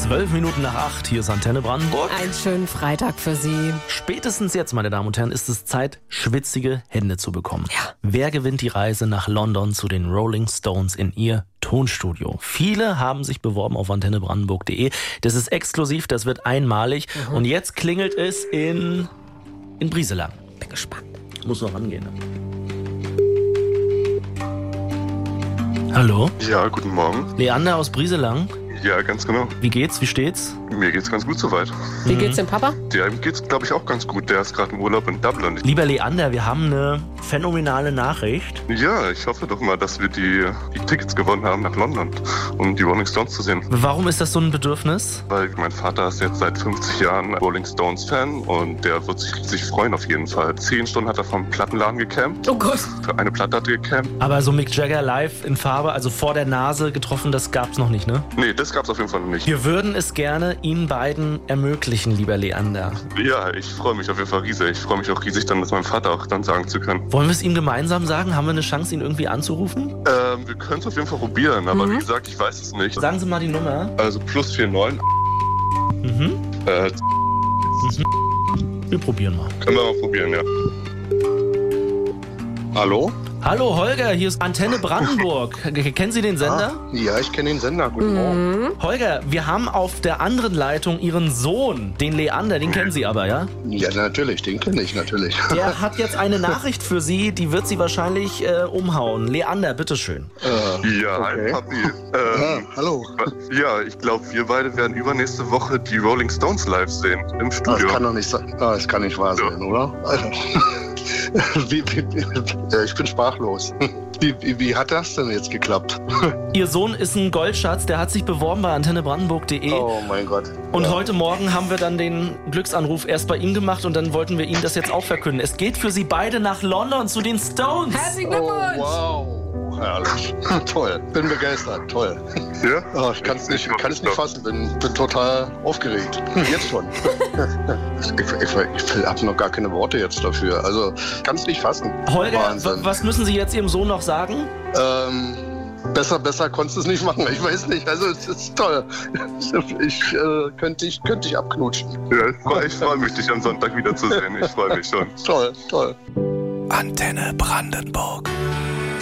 8:12. Hier ist Antenne Brandenburg. Einen schönen Freitag für Sie. Spätestens jetzt, meine Damen und Herren, ist es Zeit, schwitzige Hände zu bekommen. Ja. Wer gewinnt die Reise nach London zu den Rolling Stones in ihr Tonstudio? Viele haben sich beworben auf antennebrandenburg.de. Das ist exklusiv, das wird einmalig. Und jetzt klingelt es in Brieselang. Bin gespannt. Muss noch rangehen. Hallo? Ja, guten Morgen. Leander aus Brieselang. Ja, ganz genau. Wie geht's? Wie steht's? Mir geht's ganz gut soweit. Wie geht's dem Papa? Dem geht's, glaube ich, auch ganz gut. Der ist gerade im Urlaub in Dublin. Lieber Leander, wir haben eine phänomenale Nachricht. Ja, ich hoffe doch mal, dass wir die Tickets gewonnen haben nach London, um die Rolling Stones zu sehen. Warum ist das so ein Bedürfnis? Weil mein Vater ist jetzt seit 50 Jahren Rolling Stones Fan und der wird sich riesig freuen auf jeden Fall. 10 Stunden hat er vom Plattenladen gecampt. Oh Gott. Für eine Platte hat er gecampt. Aber so Mick Jagger live in Farbe, also vor der Nase getroffen, das gab's noch nicht, ne? Nee, das gab's auf jeden Fall noch nicht. Wir würden es gerne Ihnen beiden ermöglichen, lieber Leander. Ja, ich freue mich auf jeden Fall riesig. Ich freue mich auch riesig, dann das meinem Vater auch dann sagen zu können. Wollen wir es ihm gemeinsam sagen? Haben wir eine Chance, ihn irgendwie anzurufen? Wir können es auf jeden Fall probieren, aber wie gesagt, ich weiß es nicht. Sagen Sie mal die Nummer. Also +49. Wir probieren mal. Können wir mal probieren, ja. Hallo? Hallo Holger, hier ist Antenne Brandenburg. Kennen Sie den Sender? Ja, ich kenne den Sender. Guten Morgen. Holger, wir haben auf der anderen Leitung Ihren Sohn, den Leander, den kennen Sie aber, ja? Ja, natürlich, den kenne ich natürlich. Der hat jetzt eine Nachricht für Sie, die wird Sie wahrscheinlich umhauen. Leander, bitteschön. Ja, okay. hi Papi. Hallo. Ja, ich glaube, wir beide werden übernächste Woche die Rolling Stones live sehen im Das Studio. kann doch nicht sein. Das kann nicht wahr sein, oder? Also, ich bin sprachlos. Wie hat das denn jetzt geklappt? Ihr Sohn ist ein Goldschatz, der hat sich beworben bei antennebrandenburg.de. Oh mein Gott. Und Ja. heute Morgen haben wir dann den Glücksanruf erst bei ihm gemacht und dann wollten wir Ihnen das jetzt auch verkünden. Es geht für Sie beide nach London zu den Stones. Herzlichen Oh, Glückwunsch. wow. Herrlich. Toll. Bin begeistert. Toll. Ja? Oh, ich kann es nicht fassen. Bin total aufgeregt. Jetzt schon. Ich habe noch gar keine Worte jetzt dafür. Also, kann es nicht fassen. Holger, Wahnsinn. was müssen Sie jetzt Ihrem Sohn noch sagen? Besser konntest du es nicht machen. Ich weiß nicht. Also, es ist toll. Könnte ich abknutschen. Ja, ich freu mich, dich am Sonntag wiederzusehen. Ich freue mich schon. Toll. Antenne Brandenburg.